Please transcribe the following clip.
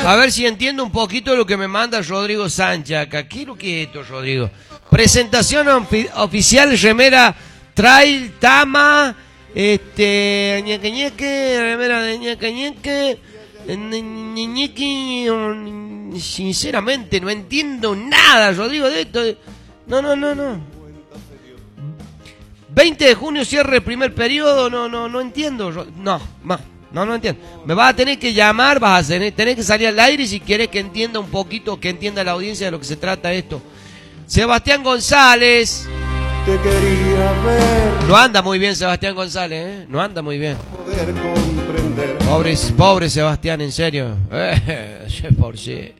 A ver si entiendo un poquito lo que me manda Rodrigo Sánchez acá. ¿Qué es lo que es esto, Rodrigo? Presentación oficial, remera, trail, tama, ñeque ñeque, remera de ñeque ñeque, ñeque. Sinceramente, no entiendo nada, Rodrigo, de esto. No. 20 de junio cierre el primer periodo, no entiendo. No entiendo. Me vas a tener que llamar, vas a tener que salir al aire si quieres que entienda un poquito, que entienda la audiencia de lo que se trata esto. Sebastián González. Te quería ver. No anda muy bien Sebastián González, ¿eh? No anda muy bien. Poder comprender. Pobre Sebastián, en serio. Por sí.